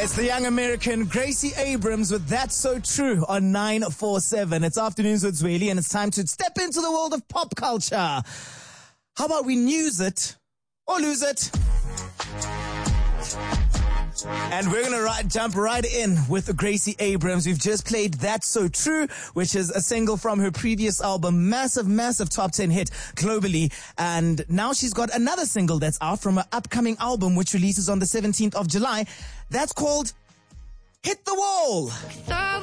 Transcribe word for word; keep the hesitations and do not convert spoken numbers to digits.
It's the young American Gracie Abrams with That's So True on nine four seven. It's Afternoons with Zweli, and it's time to step into the world of pop culture. How about we news it or lose it? And we're going to right, jump right in with Gracie Abrams. We've just played That's So True, which is a single from her previous album. Massive, massive top ten hit globally. And now she's got another single that's out from her upcoming album, which releases on the seventeenth of July. That's called Hit the Wall.